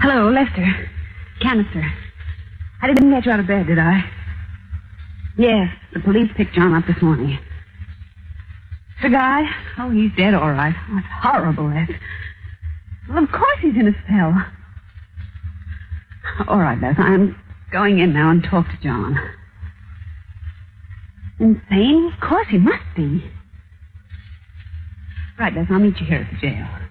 Hello, Lester. Canister. I didn't get you out of bed, did I? Yes, the police picked John up this morning. The guy? Oh, he's dead, all right. Oh, it's horrible, Les. Well, of course he's in a cell. All right, Les, I'm going in now and talk to John. Insane? Of course he must be. Right, Les, I'll meet you here at the jail.